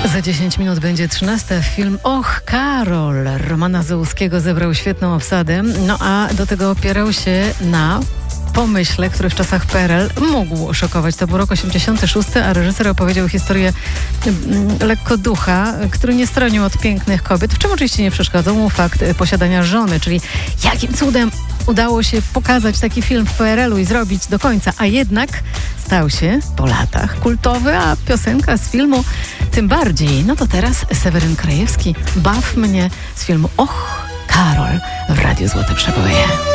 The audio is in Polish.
Za 10 minut będzie 13. Film Och, Karol Romana Załuskiego zebrał świetną obsadę, no a do tego opierał się na pomyśle, który w czasach PRL mógł szokować. To był rok 86, a reżyser opowiedział historię lekko ducha, który nie stronił od pięknych kobiet, w czym oczywiście nie przeszkadzał mu fakt posiadania żony, czyli jakim cudem udało się pokazać taki film w PRL-u i zrobić do końca, a jednak stał się po latach kultowy, a piosenka z filmu tym bardziej. No to teraz Seweryn Krajewski, Baw mnie z filmu Och, Karol w Radiu Złote Przeboje.